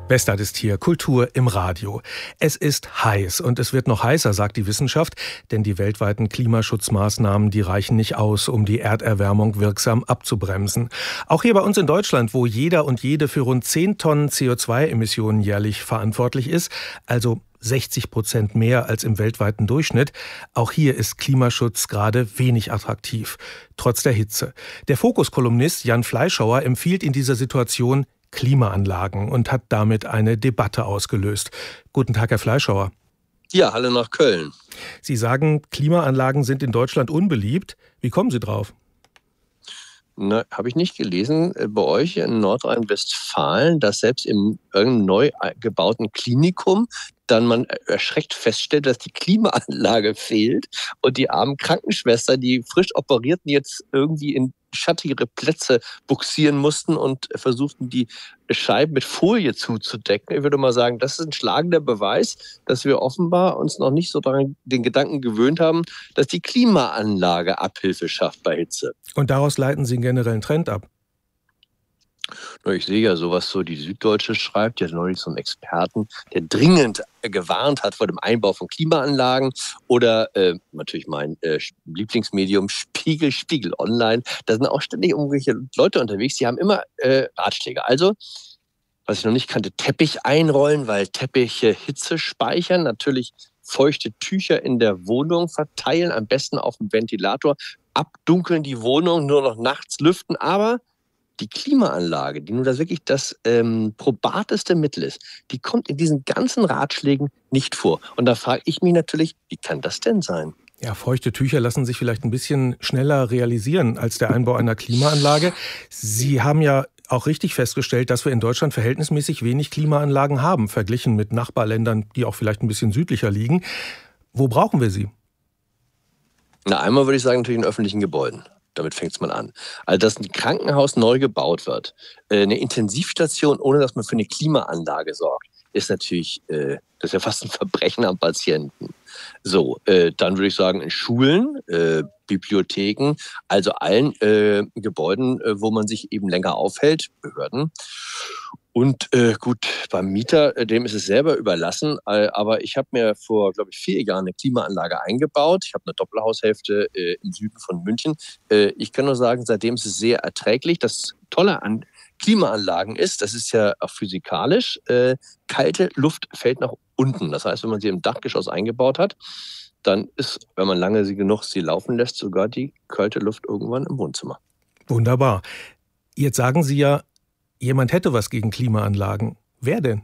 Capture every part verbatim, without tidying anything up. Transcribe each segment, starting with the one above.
Bestadt ist hier, Kultur im Radio. Es ist heiß und es wird noch heißer, sagt die Wissenschaft, denn die weltweiten Klimaschutzmaßnahmen, die reichen nicht aus, um die Erderwärmung wirksam abzubremsen. Auch hier bei uns in Deutschland, wo jeder und jede für rund zehn Tonnen C O zwei Emissionen jährlich verantwortlich ist, also sechzig Prozent mehr als im weltweiten Durchschnitt. Auch hier ist Klimaschutz gerade wenig attraktiv, trotz der Hitze. Der Fokus-Kolumnist Jan Fleischhauer empfiehlt in dieser Situation Klimaanlagen und hat damit eine Debatte ausgelöst. Guten Tag, Herr Fleischhauer. Ja, hallo nach Köln. Sie sagen, Klimaanlagen sind in Deutschland unbeliebt. Wie kommen Sie drauf? Na, habe ich nicht gelesen, bei euch in Nordrhein-Westfalen, dass selbst im irgendeinem neu gebauten Klinikum dann man erschreckt feststellt, dass die Klimaanlage fehlt und die armen Krankenschwestern, die frisch operierten, jetzt irgendwie in schattigere Plätze buxieren mussten und versuchten, die Scheiben mit Folie zuzudecken. Ich würde mal sagen, das ist ein schlagender Beweis, dass wir offenbar uns noch nicht so daran den Gedanken gewöhnt haben, dass die Klimaanlage Abhilfe schafft bei Hitze. Und daraus leiten Sie einen generellen Trend ab? Ich sehe ja sowas, so die Süddeutsche schreibt, ja neulich so einen Experten, der dringend gewarnt hat vor dem Einbau von Klimaanlagen oder äh, natürlich mein äh, Lieblingsmedium Spiegel, Spiegel Online. Da sind auch ständig irgendwelche Leute unterwegs, die haben immer äh, Ratschläge. Also, was ich noch nicht kannte, Teppich einrollen, weil Teppiche Hitze speichern, natürlich feuchte Tücher in der Wohnung verteilen, am besten auf dem Ventilator, abdunkeln die Wohnung, nur noch nachts lüften, aber die Klimaanlage, die nun das wirklich das ähm, probateste Mittel ist, die kommt in diesen ganzen Ratschlägen nicht vor. Und da frage ich mich natürlich, wie kann das denn sein? Ja, feuchte Tücher lassen sich vielleicht ein bisschen schneller realisieren als der Einbau einer Klimaanlage. Sie haben ja auch richtig festgestellt, dass wir in Deutschland verhältnismäßig wenig Klimaanlagen haben, verglichen mit Nachbarländern, die auch vielleicht ein bisschen südlicher liegen. Wo brauchen wir sie? Na, einmal würde ich sagen, natürlich in öffentlichen Gebäuden. Damit fängt es mal an. Also, dass ein Krankenhaus neu gebaut wird, eine Intensivstation, ohne dass man für eine Klimaanlage sorgt, ist natürlich, äh, das ist ja fast ein Verbrechen am Patienten. So, äh, dann würde ich sagen, in Schulen, äh, Bibliotheken, also allen äh, Gebäuden, äh, wo man sich eben länger aufhält, Behörden. Und äh, gut, beim Mieter, äh, dem ist es selber überlassen. Äh, aber ich habe mir vor, glaube ich, vier Jahren eine Klimaanlage eingebaut. Ich habe eine Doppelhaushälfte äh, im Süden von München. Äh, ich kann nur sagen, seitdem ist es sehr erträglich. Das Tolle an Klimaanlagen ist, das ist ja auch physikalisch, äh, kalte Luft fällt nach unten. Das heißt, wenn man sie im Dachgeschoss eingebaut hat, dann ist, wenn man lange sie genug sie laufen lässt, sogar die kalte Luft irgendwann im Wohnzimmer. Wunderbar. Jetzt sagen Sie ja, jemand hätte was gegen Klimaanlagen. Wer denn?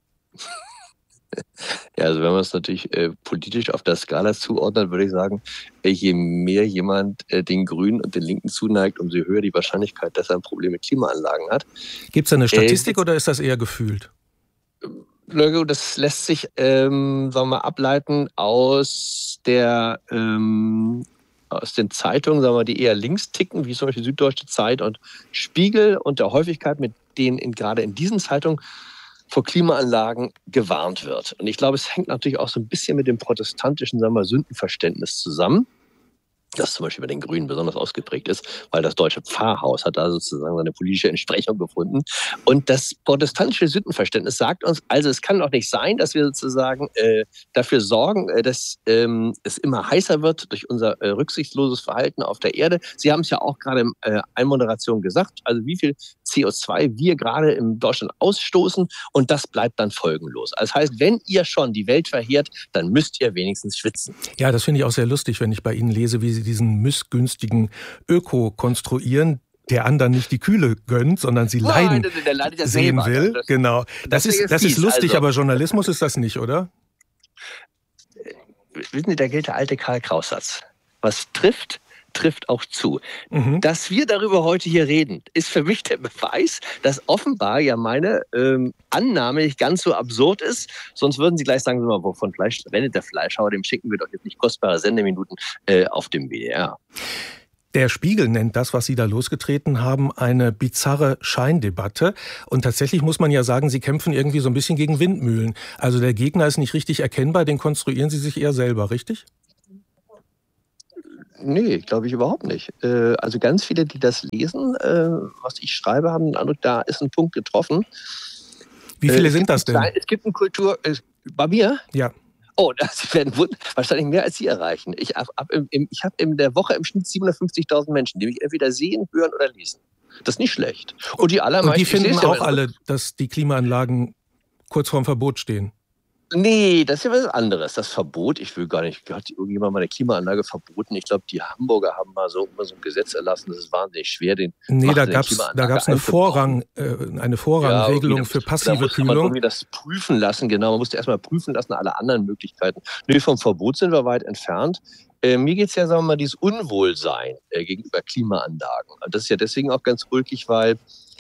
Ja, also wenn man es natürlich äh, politisch auf der Skala zuordnet, würde ich sagen, äh, je mehr jemand äh, den Grünen und den Linken zuneigt, umso höher die Wahrscheinlichkeit, dass er ein Problem mit Klimaanlagen hat. Gibt es da eine Statistik äh, oder ist das eher gefühlt? Das lässt sich ähm, sagen wir mal, ableiten aus der ähm, aus den Zeitungen, sagen wir, die eher links ticken, wie zum Beispiel Süddeutsche Zeit und Spiegel, und der Häufigkeit, mit denen in, gerade in diesen Zeitungen vor Klimaanlagen gewarnt wird. Und ich glaube, es hängt natürlich auch so ein bisschen mit dem protestantischen, sagen wir, Sündenverständnis zusammen, das zum Beispiel bei den Grünen besonders ausgeprägt ist, weil das deutsche Pfarrhaus hat da sozusagen seine politische Entsprechung gefunden. Und das protestantische Sündenverständnis sagt uns, also es kann doch nicht sein, dass wir sozusagen äh, dafür sorgen, äh, dass ähm, es immer heißer wird durch unser äh, rücksichtsloses Verhalten auf der Erde. Sie haben es ja auch gerade in äh, Einmoderation gesagt, also wie viel C O zwei wir gerade in Deutschland ausstoßen, und das bleibt dann folgenlos. Also das heißt, wenn ihr schon die Welt verheert, dann müsst ihr wenigstens schwitzen. Ja, das finde ich auch sehr lustig, wenn ich bei Ihnen lese, wie Sie diesen missgünstigen Öko konstruieren, der anderen nicht die Kühle gönnt, sondern sie leiden Nein, der leidet ja sehen selber. will. Das, genau. Das, das ist, das fies, ist lustig, also. Aber Journalismus ist das nicht, oder? Wissen Sie, da gilt der alte Karl-Kraus-Satz. Was trifft, trifft auch zu. Mhm. Dass wir darüber heute hier reden, ist für mich der Beweis, dass offenbar ja meine ähm, Annahme nicht ganz so absurd ist. Sonst würden Sie gleich sagen, wovon Fleisch rennt der Fleischhauer, dem schicken wir doch jetzt nicht kostbare Sendeminuten äh, auf dem W D R. Der Spiegel nennt das, was Sie da losgetreten haben, eine bizarre Scheindebatte. Und tatsächlich muss man ja sagen, Sie kämpfen irgendwie so ein bisschen gegen Windmühlen. Also der Gegner ist nicht richtig erkennbar, den konstruieren Sie sich eher selber, richtig? Nee, glaube ich überhaupt nicht. Äh, also ganz viele, die das lesen, äh, was ich schreibe, haben den Eindruck, da ist ein Punkt getroffen. Wie viele äh, sind das denn? Klein, es gibt eine Kultur, äh, bei mir? Ja. Oh, das werden wahrscheinlich mehr als Sie erreichen. Ich habe hab in der Woche im Schnitt siebenhundertfünfzigtausend Menschen, die mich entweder sehen, hören oder lesen. Das ist nicht schlecht. Und die allermeisten... Und die finden auch ja, alle, dass die Klimaanlagen kurz vorm Verbot stehen? Nee, das ist ja was anderes. Das Verbot, ich will gar nicht, hat irgendjemand mal eine Klimaanlage verboten? Ich glaube, die Hamburger haben mal so, mal so ein Gesetz erlassen, das ist wahnsinnig schwer. Den nee, da gab es da gab's eine, Vorrang, äh, eine Vorrangregelung ja, für passive da Kühlung. Man irgendwie das prüfen lassen, genau. Man musste erstmal prüfen lassen, alle anderen Möglichkeiten. Nee, vom Verbot sind wir weit entfernt. Äh, mir geht es ja, sagen wir mal, dieses Unwohlsein äh, gegenüber Klimaanlagen. Und das ist ja deswegen auch ganz ulkig, weil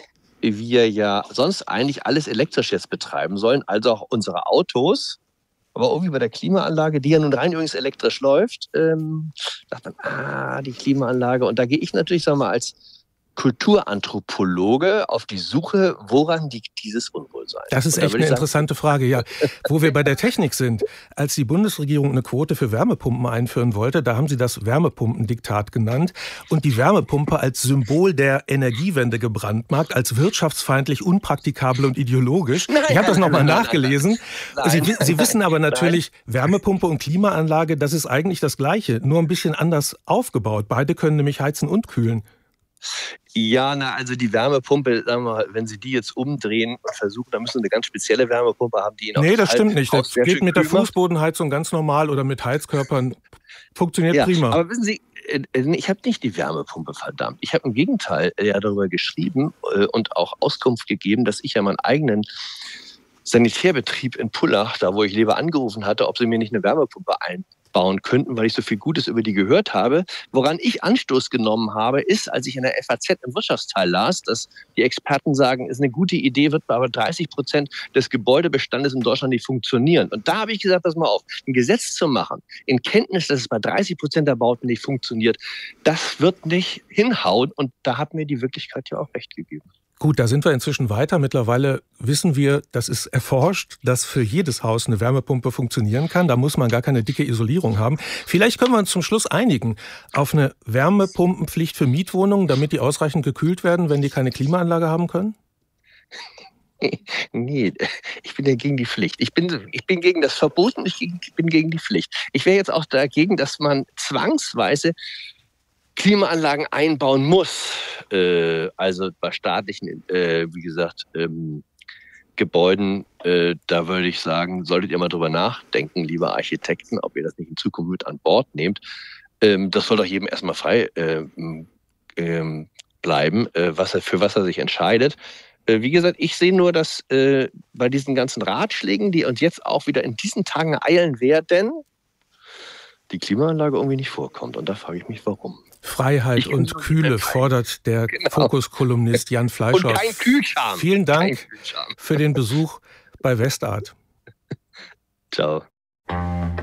wir ja sonst eigentlich alles elektrisch jetzt betreiben sollen, also auch unsere Autos. Aber irgendwie bei der Klimaanlage, die ja nun rein übrigens elektrisch läuft, ähm, sagt man, ah, die Klimaanlage. Und da gehe ich natürlich, sagen wir mal, als Kulturanthropologe auf die Suche, woran liegt dieses Unwohlsein? Das ist echt eine sagen, interessante Frage, ja. Wo wir bei der Technik sind, als die Bundesregierung eine Quote für Wärmepumpen einführen wollte, da haben sie das Wärmepumpendiktat genannt und die Wärmepumpe als Symbol der Energiewende gebrandmarkt, als wirtschaftsfeindlich, unpraktikabel und ideologisch. Nein, ich habe das nochmal nachgelesen. Nein, nein, nein, sie, sie wissen aber natürlich, nein. Wärmepumpe und Klimaanlage, das ist eigentlich das Gleiche, nur ein bisschen anders aufgebaut. Beide können nämlich heizen und kühlen. Ja, na, also die Wärmepumpe, sagen wir mal, wenn Sie die jetzt umdrehen und versuchen, dann müssen Sie eine ganz spezielle Wärmepumpe haben, die Ihnen auch Nee, das stimmt nicht. Das geht mit der kühl Fußbodenheizung ganz normal oder mit Heizkörpern. Funktioniert ja, prima. Aber wissen Sie, ich habe nicht die Wärmepumpe, verdammt. Ich habe im Gegenteil ja darüber geschrieben und auch Auskunft gegeben, dass ich ja meinen eigenen Sanitärbetrieb in Pullach, da wo ich lebe, angerufen hatte, ob sie mir nicht eine Wärmepumpe einbauen könnten, weil ich so viel Gutes über die gehört habe. Woran ich Anstoß genommen habe, ist, als ich in der F A Z im Wirtschaftsteil las, dass die Experten sagen, ist eine gute Idee, wird aber dreißig Prozent des Gebäudebestandes in Deutschland nicht funktionieren. Und da habe ich gesagt, pass mal auf, ein Gesetz zu machen, in Kenntnis, dass es bei dreißig Prozent der Bauten nicht funktioniert, das wird nicht hinhauen. Und da hat mir die Wirklichkeit ja auch recht gegeben. Gut, da sind wir inzwischen weiter. Mittlerweile wissen wir, das ist erforscht, dass für jedes Haus eine Wärmepumpe funktionieren kann. Da muss man gar keine dicke Isolierung haben. Vielleicht können wir uns zum Schluss einigen auf eine Wärmepumpenpflicht für Mietwohnungen, damit die ausreichend gekühlt werden, wenn die keine Klimaanlage haben können? Nee, ich bin ja gegen die Pflicht. Ich bin, ich bin gegen das Verbot und ich bin gegen die Pflicht. Ich wäre jetzt auch dagegen, dass man zwangsweise Klimaanlagen einbauen muss, äh, also bei staatlichen, äh, wie gesagt, ähm, Gebäuden, äh, da würde ich sagen, solltet ihr mal drüber nachdenken, liebe Architekten, ob ihr das nicht in Zukunft mit an Bord nehmt. Ähm, das soll doch jedem erstmal frei äh, äh, bleiben, äh, was er, für was er sich entscheidet. Äh, wie gesagt, ich sehe nur, dass äh, bei diesen ganzen Ratschlägen, die uns jetzt auch wieder in diesen Tagen eilen werden, die Klimaanlage irgendwie nicht vorkommt. Und da frage ich mich, warum. Freiheit und Kühle fordert der genau. Fokus-Kolumnist Jan Fleischer. Und kein Kühlscham. Vielen Dank für den Besuch bei Westart. Ciao.